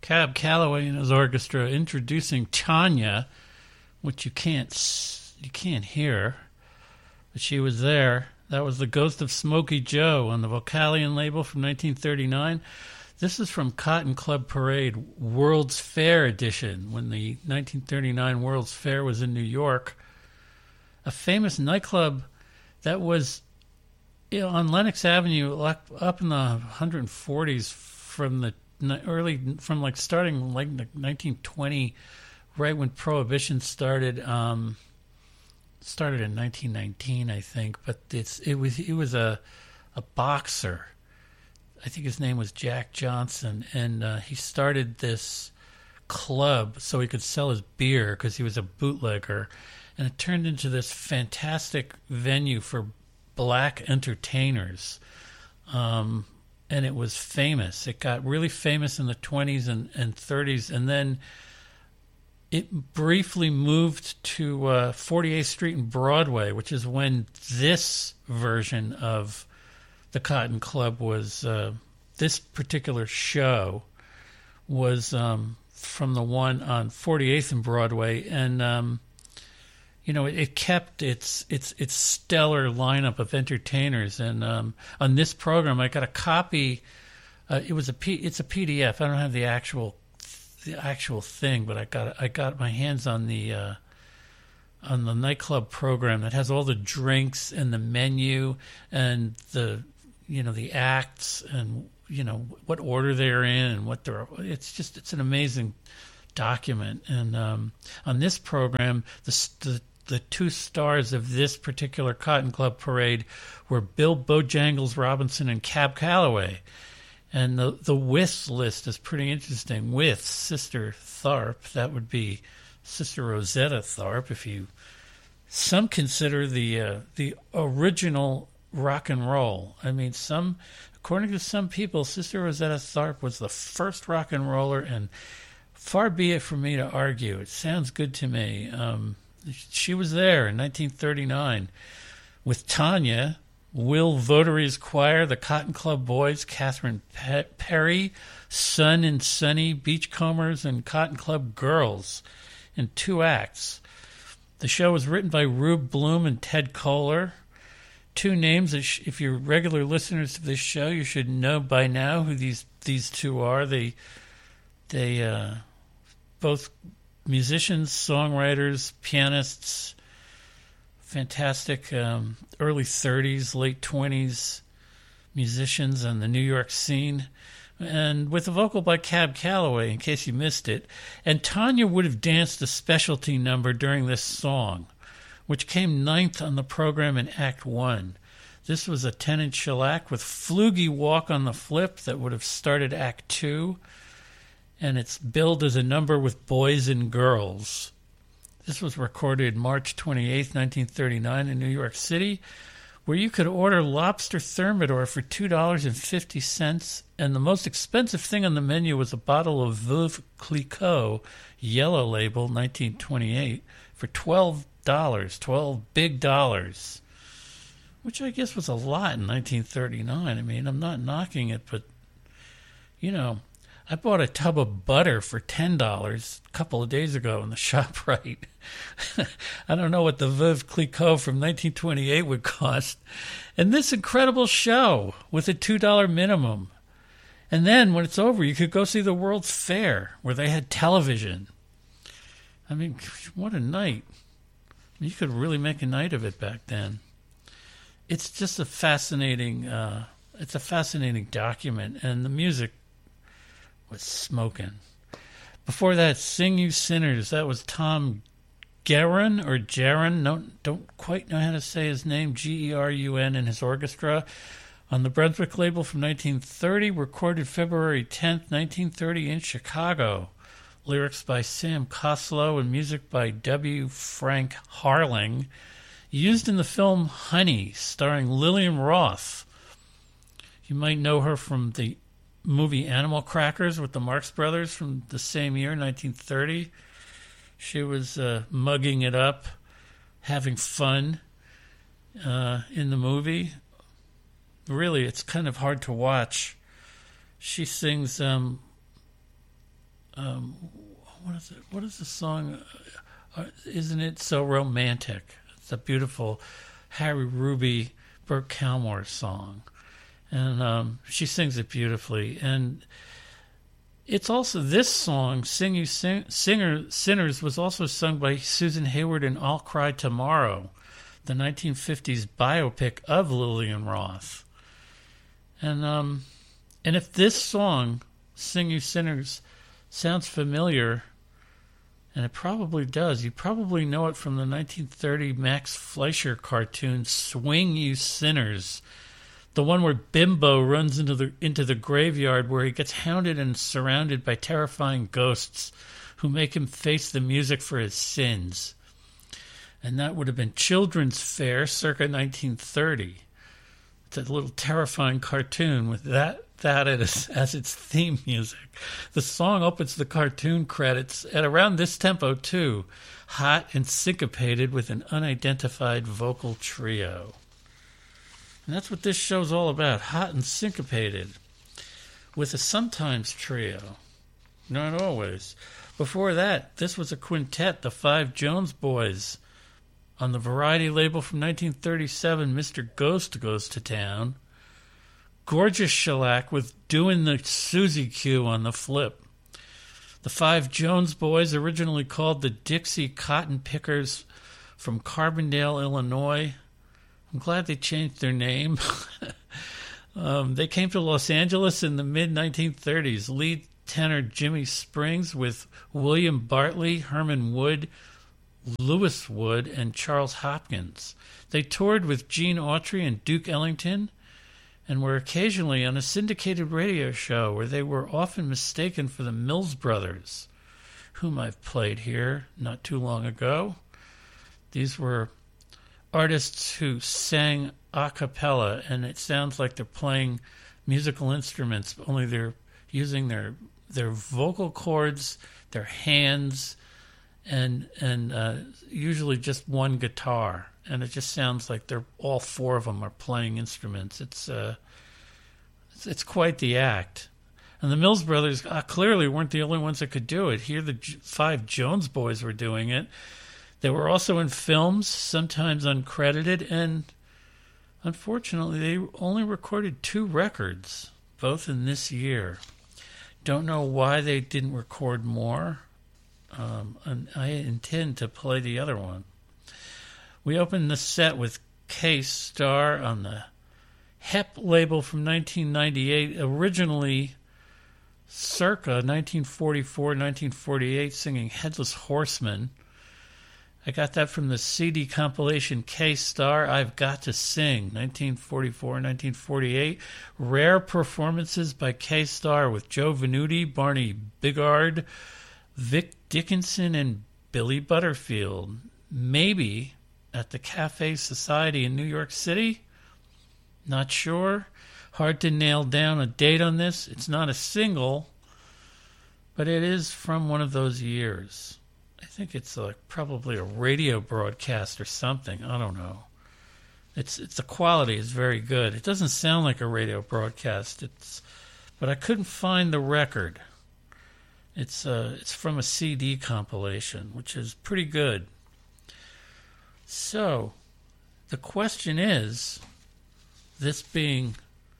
Cab Calloway and his orchestra introducing Tanya, which you can't hear, but she was there. That was The Ghost of Smokey Joe on the Vocalion label from 1939. This is from Cotton Club Parade World's Fair edition, when the 1939 World's Fair was in New York. A famous nightclub that was on Lenox Avenue up in the 140s from starting like 1920, right when Prohibition started. Started in 1919, I think, but it was a boxer. I think his name was Jack Johnson, and he started this club so he could sell his beer because he was a bootlegger, and it turned into this fantastic venue for black entertainers, and it was famous. It got really famous in the 20s and 30s, and then it briefly moved to 48th Street and Broadway, which is when this version of the Cotton Club was, this particular show was from the one on 48th and Broadway. And, it kept its stellar lineup of entertainers. And on this program, I got a copy. It's a PDF. I don't have the actual thing, but I got my hands on the nightclub program that has all the drinks and the menu and the acts and what order they're in and it's an amazing document. And on this program, the two stars of this particular Cotton Club Parade were Bill Bojangles Robinson and Cab Calloway. And the with list is pretty interesting. With Sister Tharpe, that would be Sister Rosetta Tharpe. Some consider the original rock and roll. I mean, according to some people, Sister Rosetta Tharpe was the first rock and roller, and far be it from me to argue. It sounds good to me. She was there in 1939 with Tanya, Will Votary's Choir, the Cotton Club Boys, Catherine Perry, Sun and Sunny, Beachcombers, and Cotton Club Girls in 2 acts. The show was written by Rube Bloom and Ted Kohler. 2 names that if you're regular listeners to this show, you should know by now who these 2 are. They both musicians, songwriters, pianists, fantastic early 30s, late 20s musicians on the New York scene, and with a vocal by Cab Calloway, in case you missed it. And Tanya would have danced a specialty number during this song, which came 9th on the program in Act 1. This was a 10-inch shellac with Floogie Walk on the flip that would have started Act 2, and it's billed as a number with boys and girls. This was recorded March 28, 1939 in New York City, where you could order lobster thermidor for $2.50, and the most expensive thing on the menu was a bottle of Veuve Clicquot, yellow label, 1928, for $12, 12 big dollars, which I guess was a lot in 1939. I mean, I'm not knocking it, but, I bought a tub of butter for $10 a couple of days ago in the ShopRite. I don't know what the Veuve Clicquot from 1928 would cost. And this incredible show with a $2 minimum. And then when it's over, you could go see the World's Fair where they had television. I mean, what a night. You could really make a night of it back then. It's just a fascinating document, and the music was smoking. Before that, Sing You Sinners, that was Tom Geron or Jaron, don't quite know how to say his name, Gerun, and his orchestra on the Brunswick label from 1930, recorded February 10th, 1930 in Chicago. Lyrics by Sam Koslow and music by W. Frank Harling. Used in the film Honey, starring Lillian Roth. You might know her from the movie Animal Crackers with the Marx Brothers from the same year, 1930. She was mugging it up, having fun in the movie. Really, it's kind of hard to watch. She sings what is it? What is the song? Isn't it so romantic? It's a beautiful Harry Ruby, Burt Calmore song, and she sings it beautifully. And it's also this song, "Sing You Sinners," was also sung by Susan Hayward in "I'll Cry Tomorrow," the 1950s biopic of Lillian Roth. And if this song, "Sing You Sinners," sounds familiar, and it probably does, you probably know it from the 1930 Max Fleischer cartoon "Swing You Sinners," the one where Bimbo runs into the graveyard, where he gets hounded and surrounded by terrifying ghosts who make him face the music for his sins. And that would have been children's fare circa 1930. It's a little terrifying cartoon with that as its theme music. The song opens the cartoon credits at around this tempo too, hot and syncopated with an unidentified vocal trio. And that's what this show's all about, hot and syncopated, with a sometimes trio. Not always. Before that, this was a quintet, the Five Jones Boys. On the Variety label from 1937, Mr. Ghost Goes to Town. Gorgeous shellac with "Doing the Susie Q" on the flip. The Five Jones Boys, originally called the Dixie Cotton Pickers from Carbondale, Illinois. I'm glad they changed their name. They came to Los Angeles in the mid-1930s. Lead tenor Jimmy Springs with William Bartley, Herman Wood, Lewis Wood, and Charles Hopkins. They toured with Gene Autry and Duke Ellington, and were occasionally on a syndicated radio show where they were often mistaken for the Mills Brothers, whom I've played here not too long ago. These were artists who sang a cappella, and it sounds like they're playing musical instruments, only they're using their vocal cords, their hands, and usually just one guitar, and it just sounds like they're all four of them are playing instruments. It's quite the act. And the Mills Brothers clearly weren't the only ones that could do it. Here the Five Jones Boys were doing it. They were also in films, sometimes uncredited, and unfortunately they only recorded 2 records, both in this year. Don't know why they didn't record more. And I intend to play the other one. We opened the set with K-Star on the HEP label from 1998, originally circa 1944-1948, singing Headless Horseman. I got that from the CD compilation K-Star, I've Got to Sing, 1944-1948. Rare performances by K-Star with Joe Venuti, Barney Bigard, Vic Dickinson, and Billy Butterfield. Maybe at the Cafe Society in New York City? Not sure. Hard to nail down a date on this. It's not a single, but it is from one of those years. I think it's probably a radio broadcast or something. I don't know. It's the quality is very good. It doesn't sound like a radio broadcast. But I couldn't find the record. It's from a CD compilation, which is pretty good. So, the question is, this being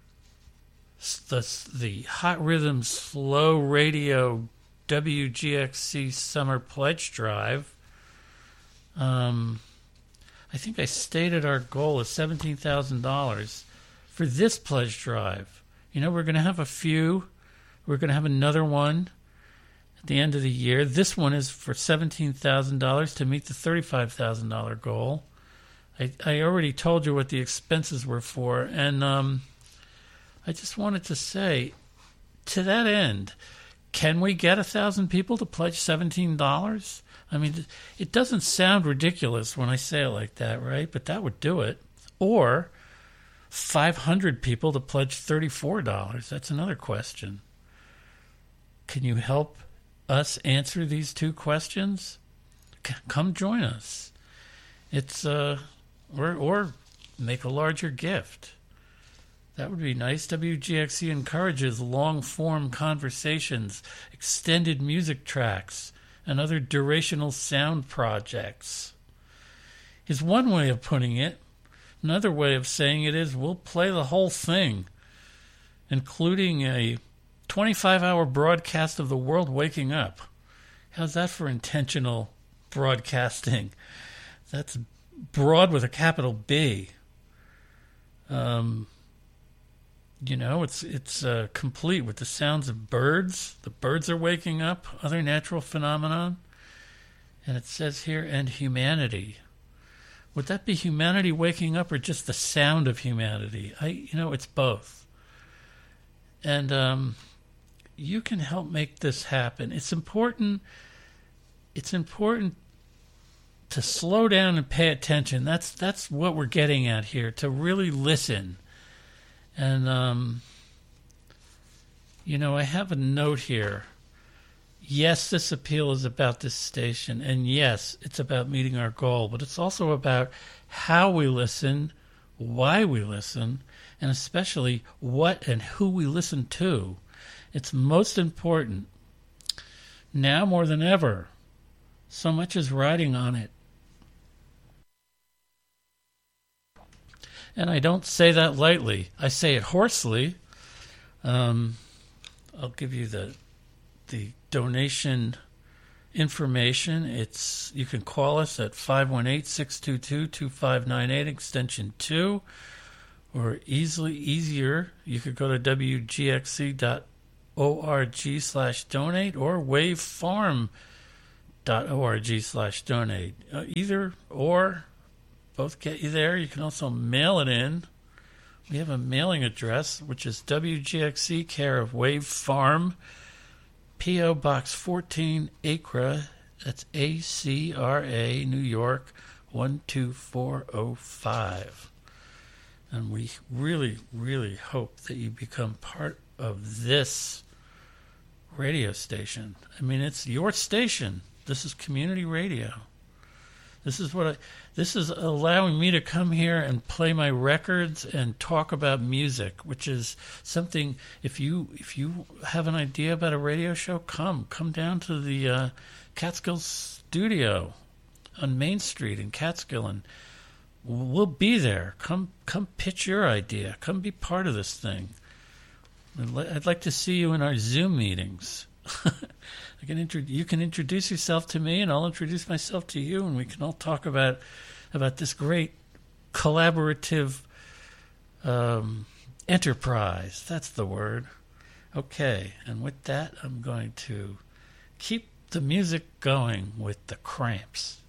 the Hot Rhythm Slow Radio WGXC Summer Pledge Drive, I think I stated our goal is $17,000 for this pledge drive. You know, we're going to have a few. We're going to have another one at the end of the year. This one is for $17,000 to meet the $35,000 goal. I already told you what the expenses were for, and I just wanted to say, to that end, can we get 1,000 people to pledge $17? I mean, it doesn't sound ridiculous when I say it like that, right? But that would do it. Or 500 people to pledge $34. That's another question. Can you help us answer these two questions? Come join us. It's or make a larger gift. That would be nice. WGXC encourages long-form conversations, extended music tracks, and other durational sound projects. Is one way of putting it. Another way of saying it is we'll play the whole thing, including a 25-hour broadcast of the world waking up. How's that for intentional broadcasting? That's broad with a capital B. It's complete with the sounds of birds. The birds are waking up, other natural phenomenon. And it says here, and humanity. Would that be humanity waking up or just the sound of humanity? It's both. And you can help make this happen. It's important to slow down and pay attention. That's what we're getting at here, to really listen. And, I have a note here. Yes, this appeal is about this station, and yes, it's about meeting our goal, but it's also about how we listen, why we listen, and especially what and who we listen to. It's most important. Now more than ever, so much is riding on it. And I don't say that lightly. I say it hoarsely. I'll give you the donation information. You can call us at 518-622-2598, extension 2, or easier, you could go to wgxc.org/donate or wavefarm.org/donate. Either or, both get you there. You can also mail it in. We have a mailing address, which is WGXC, care of Wave Farm, P.O. Box 14, Acra. That's ACRA, New York, 12405. And we really, really hope that you become part of this radio station. I mean, it's your station. This is community radio. This is allowing me to come here and play my records and talk about music, which is something. If you have an idea about a radio show, come down to the Catskill studio on Main Street in Catskill, and we'll be there. Come pitch your idea. Come be part of this thing. I'd like to see you in our Zoom meetings. You can introduce yourself to me, and I'll introduce myself to you, and we can all talk about this great collaborative enterprise. That's the word. Okay, and with that, I'm going to keep the music going with the Cramps.